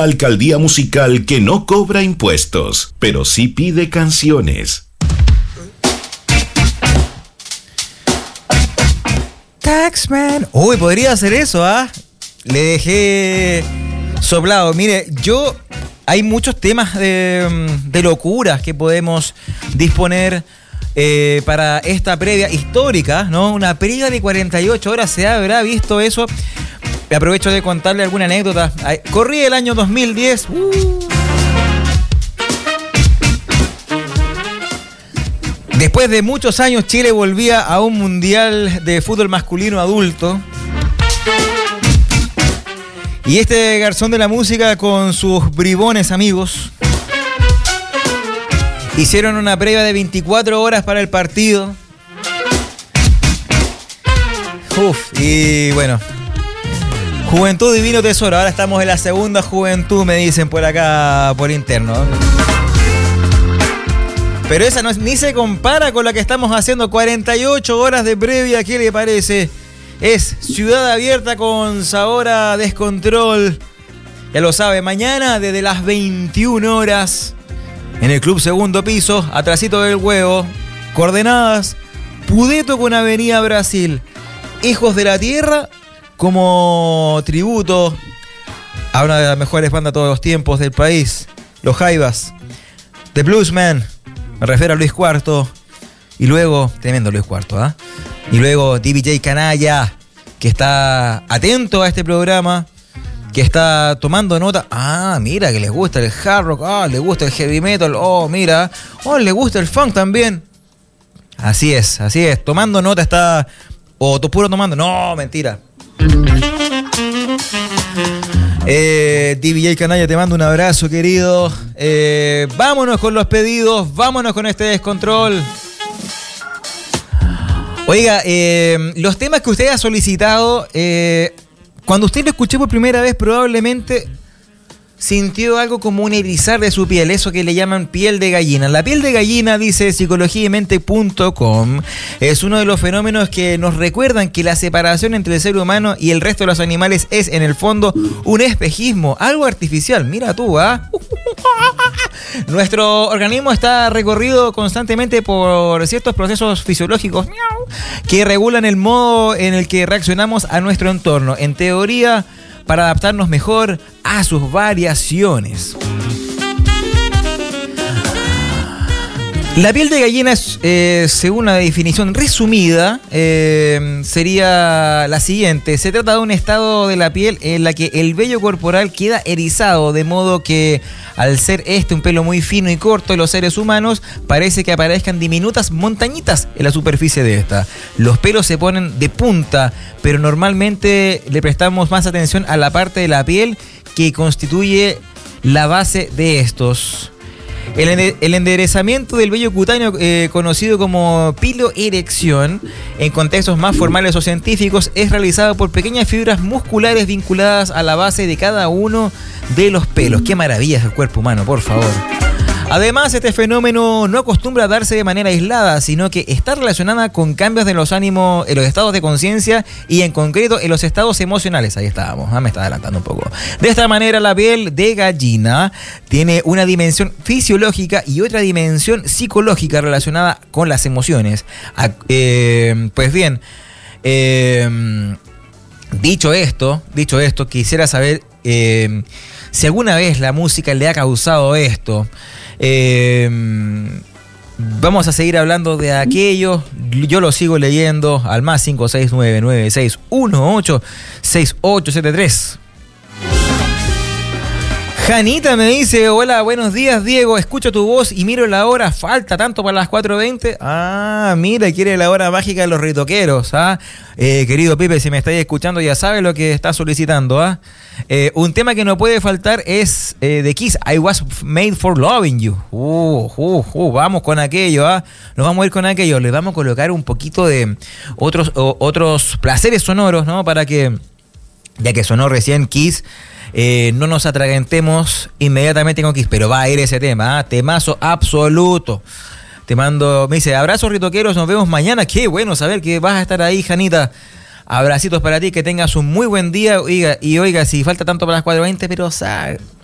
alcaldía musical que no cobra impuestos, pero sí pide canciones. Taxman. Uy, podría hacer eso, ¿ah? Le dejé soplado. Mire, hay muchos temas de locuras que podemos disponer para esta previa histórica, ¿no? Una previa de 48 horas, ¿se habrá visto eso? Aprovecho de contarle alguna anécdota. Corrí el año 2010. Después de muchos años, Chile volvía a un mundial de fútbol masculino adulto. Y este garzón de la música con sus bribones amigos hicieron una previa de 24 horas para el partido. Y bueno, juventud divino tesoro. Ahora estamos en la segunda juventud, me dicen por acá, por interno. Pero esa ni se compara con la que estamos haciendo. 48 horas de previa, ¿qué le parece? Es Ciudad Abierta con sabor a descontrol. Ya lo sabe, mañana desde las 21 horas en el Club Segundo Piso, atrasito del huevo. Coordenadas: Pudeto con Avenida Brasil. Hijos de la Tierra como tributo a una de las mejores bandas de todos los tiempos del país, Los Jaivas. The Bluesman, me refiero a Luis Cuarto. Y luego, tremendo Luis Cuarto, ¿ah? Y luego DJ Canalla, que está atento a este programa, que está tomando nota. Ah, mira, que les gusta el hard rock, les gusta el heavy metal, mira, le gusta el funk también. Así es, tomando nota está, puro tomando, no, mentira. DJ Canalla, te mando un abrazo, querido. Vámonos con los pedidos, vámonos con este descontrol. Oiga, los temas que usted ha solicitado, cuando usted lo escuché por primera vez, probablemente sintió algo como un erizar de su piel, eso que le llaman piel de gallina. La piel de gallina, dice psicologiamente.com, es uno de los fenómenos que nos recuerdan que la separación entre el ser humano y el resto de los animales es, en el fondo, un espejismo, algo artificial. Mira tú, ¿ah? Nuestro organismo está recorrido constantemente por ciertos procesos fisiológicos que regulan el modo en el que reaccionamos a nuestro entorno. En teoría, para adaptarnos mejor a sus variaciones. La piel de gallina, según la definición resumida, sería la siguiente. Se trata de un estado de la piel en la que el vello corporal queda erizado, de modo que, al ser un pelo muy fino y corto en los seres humanos, parece que aparezcan diminutas montañitas en la superficie de esta. Los pelos se ponen de punta, pero normalmente le prestamos más atención a la parte de la piel que constituye la base de estos. El enderezamiento del vello cutáneo, conocido como piloerección, en contextos más formales o científicos, es realizado por pequeñas fibras musculares vinculadas a la base de cada uno de los pelos. ¡Qué maravilla es el cuerpo humano, por favor! Además, este fenómeno no acostumbra a darse de manera aislada, sino que está relacionada con cambios de los ánimos, en los estados de conciencia y, en concreto, en los estados emocionales. Ahí estábamos, me está adelantando un poco. De esta manera, la piel de gallina tiene una dimensión fisiológica y otra dimensión psicológica relacionada con las emociones. Pues bien, dicho esto, quisiera saber si alguna vez la música le ha causado esto. Vamos a seguir hablando de aquello. Yo lo sigo leyendo al más 56996186873. Janita me dice: hola, buenos días, Diego, escucho tu voz y miro la hora, falta tanto para las 4:20. Ah, mira, quiere la hora mágica de los ritoqueros, ¿ah? Querido Pipe, si me estáis escuchando ya sabes lo que está solicitando, ¿ah? Un tema que no puede faltar es de Kiss, I Was Made for Loving You. Vamos con aquello, ¿ah? Nos vamos a ir con aquello, les vamos a colocar un poquito de otros placeres sonoros, ¿no? Para que, ya que sonó recién Kiss, no nos atragantemos inmediatamente con Kiss, pero va a ir ese tema, ¿eh? Temazo absoluto. Te mando, me dice, abrazos ritoqueros, nos vemos mañana. Qué bueno saber que vas a estar ahí, Janita. Abracitos para ti, que tengas un muy buen día. Oiga, si falta tanto para las 4:20, pero